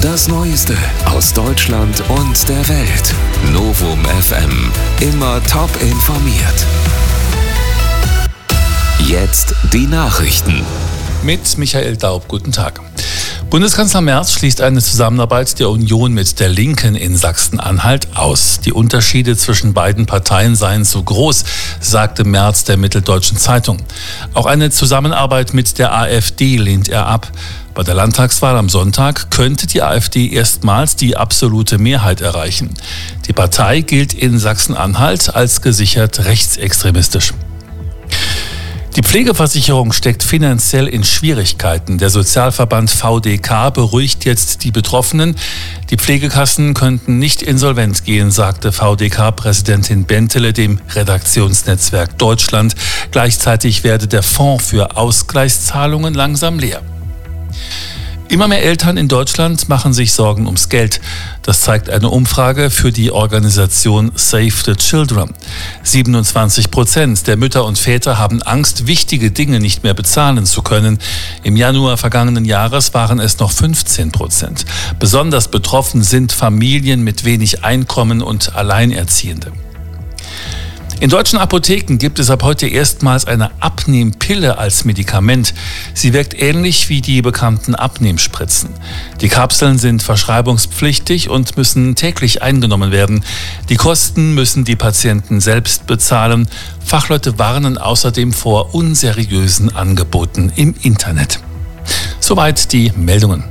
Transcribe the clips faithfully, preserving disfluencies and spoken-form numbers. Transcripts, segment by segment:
Das Neueste aus Deutschland und der Welt. Novum F M. Immer top informiert. Jetzt die Nachrichten. Mit Michael Daub, guten Tag. Bundeskanzler Merz schließt eine Zusammenarbeit der Union mit der Linken in Sachsen-Anhalt aus. Die Unterschiede zwischen beiden Parteien seien zu groß, sagte Merz der Mitteldeutschen Zeitung. Auch eine Zusammenarbeit mit der AfD lehnt er ab. Bei der Landtagswahl am Sonntag könnte die AfD erstmals die absolute Mehrheit erreichen. Die Partei gilt in Sachsen-Anhalt als gesichert rechtsextremistisch. Die Pflegeversicherung steckt finanziell in Schwierigkeiten. Der Sozialverband V D K beruhigt jetzt die Betroffenen. Die Pflegekassen könnten nicht insolvent gehen, sagte V D K-Präsidentin Bentele dem Redaktionsnetzwerk Deutschland. Gleichzeitig werde der Fonds für Ausgleichszahlungen langsam leer. Immer mehr Eltern in Deutschland machen sich Sorgen ums Geld. Das zeigt eine Umfrage für die Organisation Save the Children. siebenundzwanzig Prozent der Mütter und Väter haben Angst, wichtige Dinge nicht mehr bezahlen zu können. Im Januar vergangenen Jahres waren es noch fünfzehn Prozent. Besonders betroffen sind Familien mit wenig Einkommen und Alleinerziehende. In deutschen Apotheken gibt es ab heute erstmals eine Abnehmpille als Medikament. Sie wirkt ähnlich wie die bekannten Abnehmspritzen. Die Kapseln sind verschreibungspflichtig und müssen täglich eingenommen werden. Die Kosten müssen die Patienten selbst bezahlen. Fachleute warnen außerdem vor unseriösen Angeboten im Internet. Soweit die Meldungen.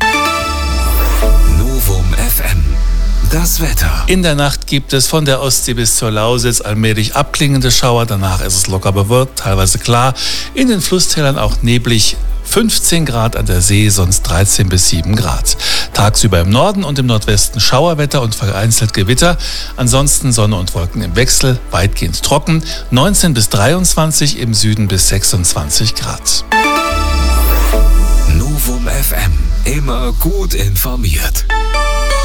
Novum F M. Das Wetter. In der Nacht gibt es von der Ostsee bis zur Lausitz allmählich abklingende Schauer. Danach ist es locker bewölkt, teilweise klar. In den Flusstälern auch neblig. fünfzehn Grad an der See, sonst dreizehn bis sieben Grad. Tagsüber im Norden und im Nordwesten Schauerwetter und vereinzelt Gewitter. Ansonsten Sonne und Wolken im Wechsel, weitgehend trocken. neunzehn bis dreiundzwanzig, im Süden bis sechsundzwanzig Grad. Novum F M. Immer gut informiert.